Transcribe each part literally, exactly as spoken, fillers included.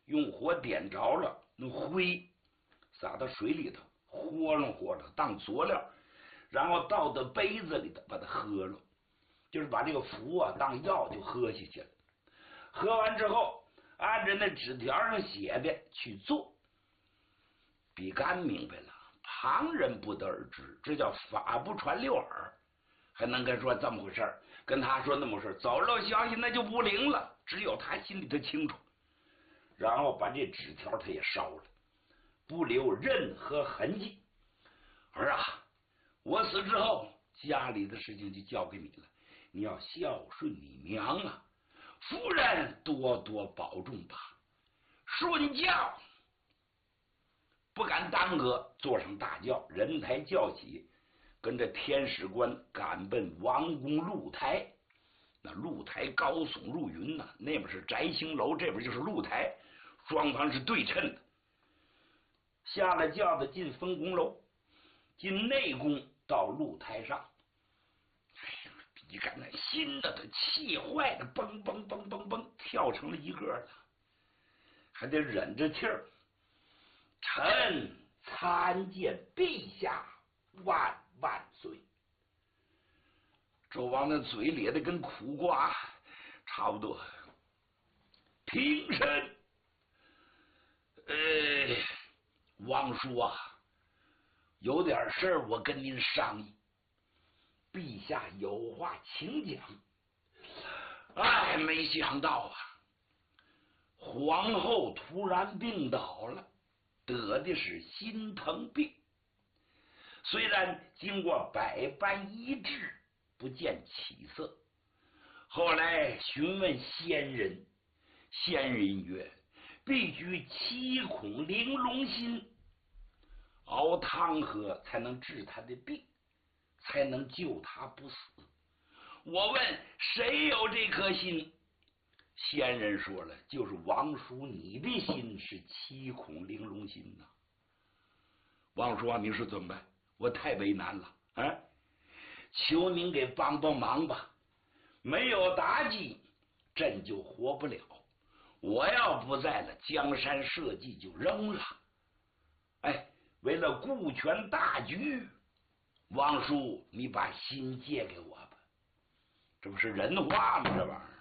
用火点着了，那灰撒到水里头，和弄和弄当佐料，然后倒到杯子里头把它喝了，就是把这个符啊当药就喝下去了。喝完之后，按照那纸条上写的去做。比干明白了，旁人不得而知，这叫法不传六耳，还能跟说这么回事儿，跟他说那么回事儿，走漏消息那就不灵了，只有他心里头清楚。然后把这纸条他也烧了，不留任何痕迹。儿啊，我死之后，家里的事情就交给你了，你要孝顺你娘啊，夫人多多保重吧。顺教不敢耽搁，坐上大轿，人抬轿起，跟着天使官赶奔王宫露台。那露台高耸入云呐、啊，那边是摘星楼，这边就是露台，双方是对称的。下了轿子进分宫楼，进内宫到露台上。哎呀，比干那心的都气坏了，嘣嘣嘣嘣嘣跳成了一个了，还得忍着气儿。臣参见陛下万万岁。纣王的嘴咧的跟苦瓜差不多。平身。呃，王叔啊，有点事儿我跟您商议，陛下有话请讲。哎，没想到啊，皇后突然病倒了，得的是心疼病。虽然经过百般医治，不见起色。后来询问仙人，仙人曰：必须七孔玲珑心，熬汤喝才能治他的病，才能救他不死。我问谁有这颗心？仙人说了，就是王叔你的心是七孔玲珑心呐、啊。王叔啊，你说怎么办？我太为难了啊！求您给帮帮忙吧。没有妲己，朕就活不了。我要不在了，江山社稷就扔了。哎，为了顾全大局，王叔，你把心借给我吧。这不是人话吗？这玩意儿。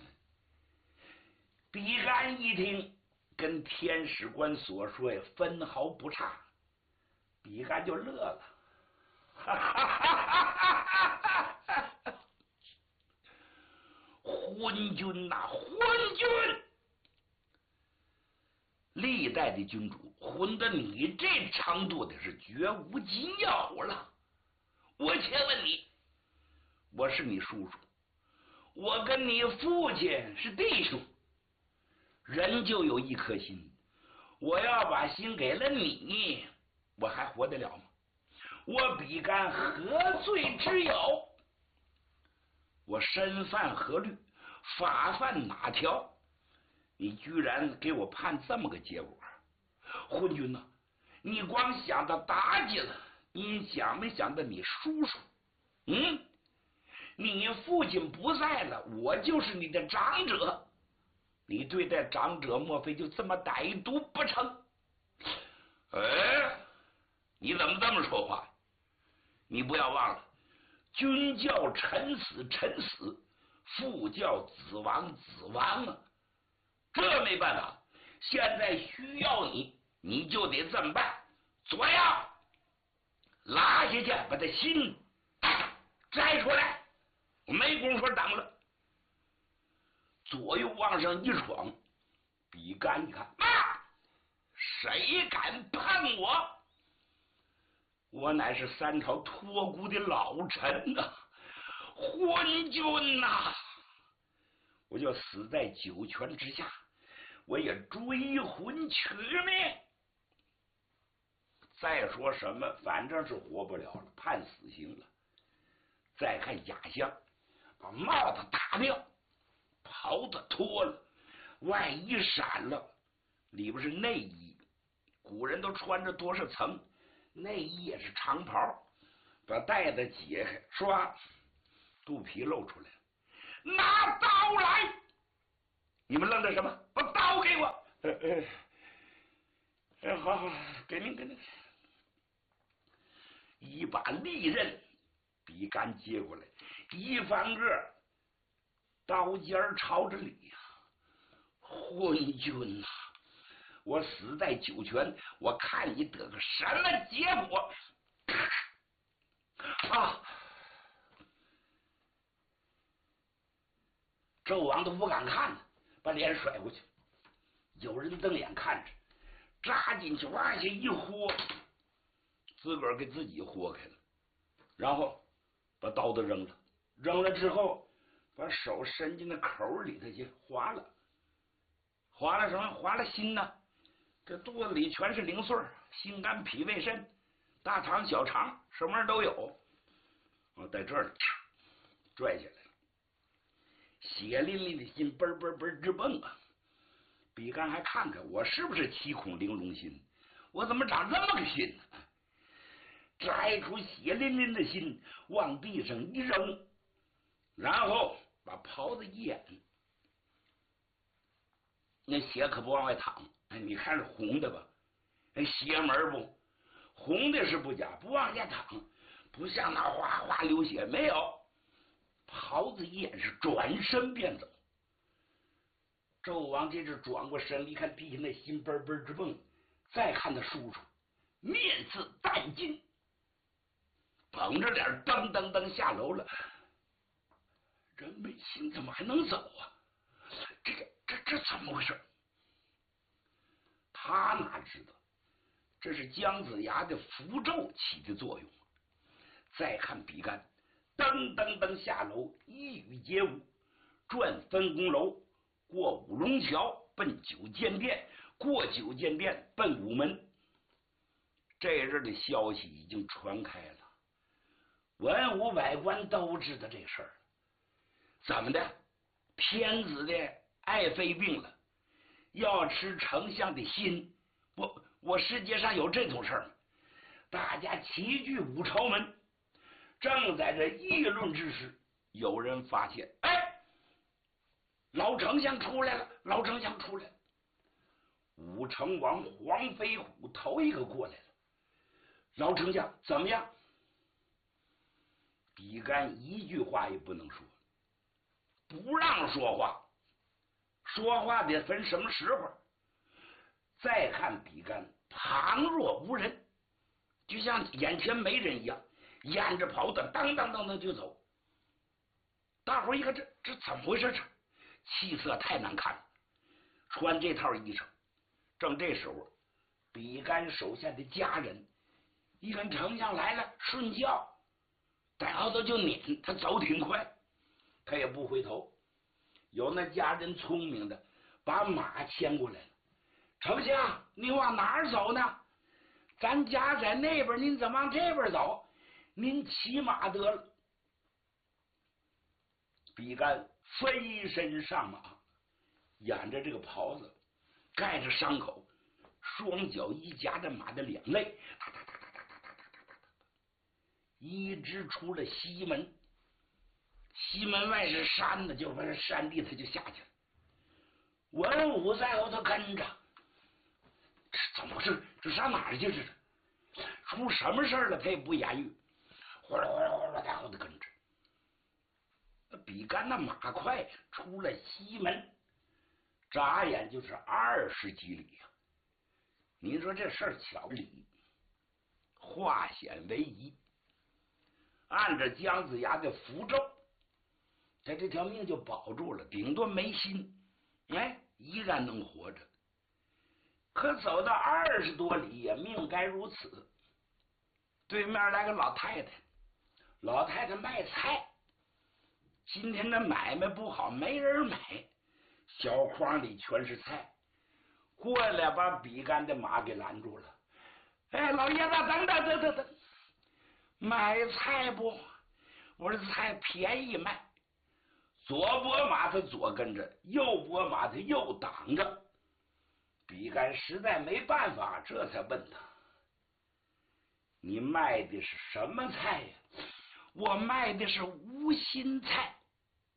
比干一听，跟天使官所说呀，分毫不差。比干就乐了，哈哈哈哈哈！昏君呐、啊，昏君！历代的君主混到你这程度的是绝无仅有了。我且问你，我是你叔叔，我跟你父亲是弟兄，人就有一颗心，我要把心给了你，我还活得了吗？我比干何罪之有？我身犯何律？法犯哪条？你居然给我判这么个结果！昏君呐、啊，你光想到妲己了，你想没想到你叔叔？嗯，你父亲不在了，我就是你的长者，你对待长者莫非就这么歹毒不成？哎，你怎么这么说话？你不要忘了，君叫臣死臣死，父叫子亡子亡啊！这没办法，现在需要你，你就得这么办。左右拉下去，把他心摘出来，我没工夫等了。左右往上一闯，比干一看啊，谁敢碰我？我乃是三朝托孤的老臣呐、啊，昏君呐、啊！我就死在九泉之下，我也追魂取命。再说什么，反正是活不了了，判死刑了。再看雅香，把帽子打掉，袍子脱了，外衣闪了，里边是内衣。古人都穿着多少层，内衣也是长袍，把带子解开，唰，肚皮露出来了。拿刀来！你们愣着什么？把刀给我！ 哎哎哎，好好，给您给您。一把利刃，比杆接过来，一翻个，刀尖朝着里呀！昏君呐、啊，我死在酒泉，我看你得个什么结果！啊！纣王都不敢看了，把脸甩过去。有人瞪眼看着，扎进去往下一豁，自个儿给自己豁开了，然后把刀子扔了，扔了之后，把手伸进那口里头去划了，划了什么？划了心呢？这肚子里全是零碎，心肝脾胃肾、大肠小肠，什么玩意都有。哦，在这儿拽下来了，血淋淋的心嘣嘣嘣直蹦啊！比干还看看我是不是七孔玲珑心，我怎么长这么个心呢？摘出血淋淋的心往地上一扔，然后把袍子一掩，那血可不往外淌。哎，你看是红的吧？哎，邪门不？红的是不假，不往下淌，不像那哗哗流血，没有。袍子一掩是转身便走。纣王这是转过身，一看地下那心嘣嘣直蹦，再看他叔叔面似淡金，捧着脸噔噔噔下楼了。人没心怎么还能走啊？这个这这怎么回事？他哪知道这是姜子牙的符咒起的作用。再看比干噔噔噔下楼，一语皆无，转分宫楼，过五龙桥，奔九间殿，过九间殿奔午门。这日的消息已经传开了，文武百官都知道这事儿。怎么的？天子的爱妃病了，要吃丞相的心。我我世界上有这种事儿吗？大家齐聚武朝门，正在这议论之时，有人发现，哎，老丞相出来了，老丞相出来了。武成王黄飞虎头一个过来了。老丞相怎么样？比干一句话也不能说，不让说话，说话得分什么时候。再看比干旁若无人，就像眼前没人一样，掩着袍子当当当当就走。大伙一看，这这怎么回事？这气色太难看了，穿这套衣裳。正这时候，比干手下的家人一看丞相来了，顺叫，带后头就撵，他走挺快，他也不回头。有那家人聪明的，把马牵过来了。丞相，你往哪儿走呢？咱家在那边，您怎么往这边走？您骑马得了。比干飞身上马，掩着这个袍子，盖着伤口，双脚一夹着马的两肋，一直出了西门。西门外是山呢，就把这山地他就下去了。文武在后头跟着，这怎么回事？这上哪儿去？这是出什么事了？他也不言语，哗啦哗啦哗啦在后头跟着。比干那马快，出了西门，眨眼就是二十几里呀、啊！您说这事儿巧理，化险为夷。按着姜子牙的符咒，他这条命就保住了，顶多没心，哎，依然能活着。可走到二十多里也命该如此。对面来个老太太，老太太卖菜，今天的买卖不好，没人买，小筐里全是菜，过来把比干的马给拦住了。哎，老爷子，等等等等等，买菜不？我这菜便宜卖。左拨马他左跟着，右拨马他右挡着。比干实在没办法，这才问他：你卖的是什么菜呀？我卖的是无心菜。